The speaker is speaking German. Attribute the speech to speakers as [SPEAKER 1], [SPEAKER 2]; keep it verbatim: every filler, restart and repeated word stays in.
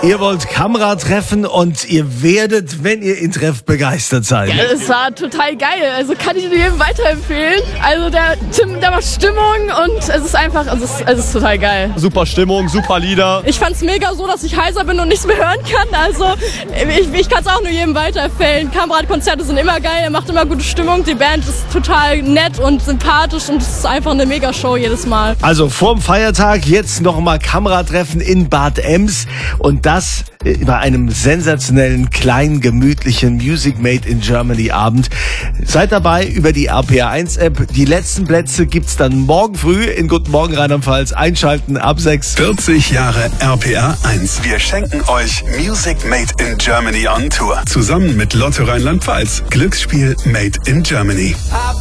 [SPEAKER 1] Ihr wollt Kamra treffen und ihr werdet, wenn ihr ihn trefft, begeistert sein.
[SPEAKER 2] Ja, es war total geil. Also kann ich nur jedem weiterempfehlen. Also der Tim, der macht Stimmung und es ist einfach, also es, es ist total geil.
[SPEAKER 3] Super Stimmung, super Lieder.
[SPEAKER 2] Ich fand's mega so, dass ich heiser bin und nichts mehr hören kann. Also ich, ich kann es auch nur jedem weiterempfehlen. Kamra-Konzerte sind immer geil, er macht immer gute Stimmung. Die Band ist total nett und sympathisch und es ist einfach eine Mega-Show jedes Mal.
[SPEAKER 1] Also vorm Feiertag jetzt nochmal Kamra-Treffen in Bad Ems und das bei einem sensationellen, kleinen, gemütlichen Music Made in Germany Abend. Seid dabei über die R P R eins App. Die letzten Plätze gibt's dann morgen früh in Guten Morgen Rheinland-Pfalz. Einschalten ab sechs.
[SPEAKER 4] vierzig Jahre R P R eins. Wir schenken euch Music Made in Germany on Tour. Zusammen mit Lotto Rheinland-Pfalz. Glücksspiel Made in Germany.